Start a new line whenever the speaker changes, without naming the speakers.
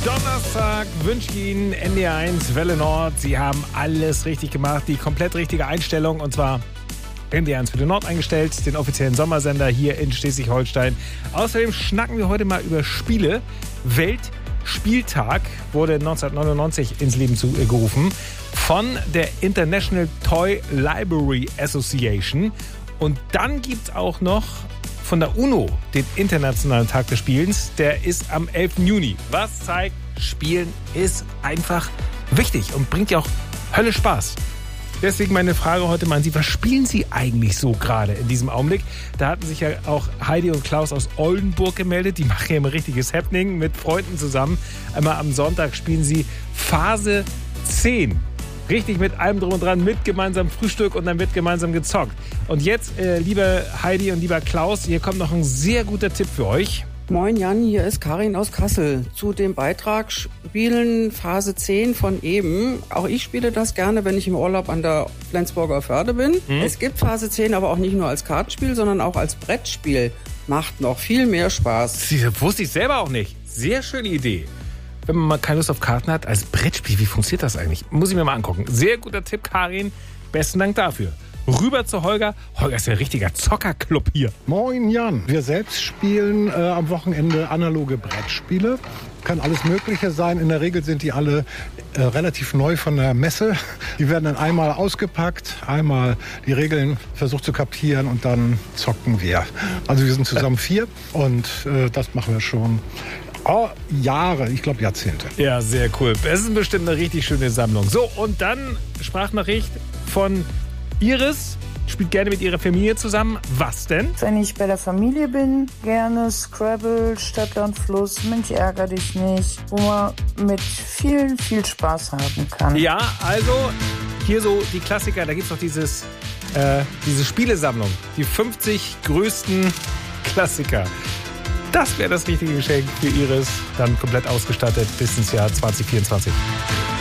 Donnerstag wünsche ich Ihnen NDR1 Welle Nord. Sie haben alles richtig gemacht, die komplett richtige Einstellung, und zwar NDR1 Welle Nord eingestellt, den offiziellen Sommersender hier in Schleswig-Holstein. Außerdem schnacken wir heute mal über Spiele. Weltspieltag wurde 1999 ins Leben gerufen von der International Toy Library Association. Und dann gibt es auch noch von der UNO den Internationalen Tag des Spielens. Der ist am 11. Juni. Was zeigt, Spielen ist einfach wichtig und bringt ja auch Hölle Spaß. Deswegen meine Frage heute mal an Sie. Was spielen Sie eigentlich so gerade in diesem Augenblick? Da hatten sich ja auch Heidi und Klaus aus Oldenburg gemeldet. Die machen ja immer richtiges Happening mit Freunden zusammen. Einmal am Sonntag spielen sie Phase 10. Richtig mit allem drum und dran, mit gemeinsamem Frühstück, und dann wird gemeinsam gezockt. Und jetzt, liebe Heidi und lieber Klaus, hier kommt noch ein sehr guter Tipp für euch.
Moin Jan, hier ist Karin aus Kassel. Zu dem Beitrag Spielen Phase 10 von eben. Auch ich spiele das gerne, wenn ich im Urlaub an der Flensburger Förde bin. Es gibt Phase 10 aber auch nicht nur als Kartenspiel, sondern auch als Brettspiel. Macht noch viel mehr Spaß.
Das wusste ich selber auch nicht. Sehr schöne Idee. Wenn man mal keine Lust auf Karten hat, als Brettspiel, wie funktioniert das eigentlich? Muss ich mir mal angucken. Sehr guter Tipp, Karin. Besten Dank dafür. Rüber zu Holger. Holger ist ja ein richtiger Zockerclub hier.
Moin Jan. Wir selbst spielen am Wochenende analoge Brettspiele. Kann alles Mögliche sein. In der Regel sind die alle relativ neu von der Messe. Die werden dann einmal ausgepackt, einmal die Regeln versucht zu kapieren, und dann zocken wir. Also wir sind zusammen 4 und das machen wir schon Jahre, ich glaube Jahrzehnte.
Ja, sehr cool. Es ist bestimmt eine richtig schöne Sammlung. So, und dann Sprachnachricht von Iris. Spielt gerne mit ihrer Familie zusammen. Was denn?
Wenn ich bei der Familie bin, gerne Scrabble, Stadt, Land, Fluss, Mensch, ärger dich nicht, wo man mit viel Spaß haben kann.
Ja, also hier so die Klassiker. Da gibt es noch diese Spielesammlung. Die 50 größten Klassiker. Das wäre das richtige Geschenk für Iris. Dann komplett ausgestattet bis ins Jahr 2024.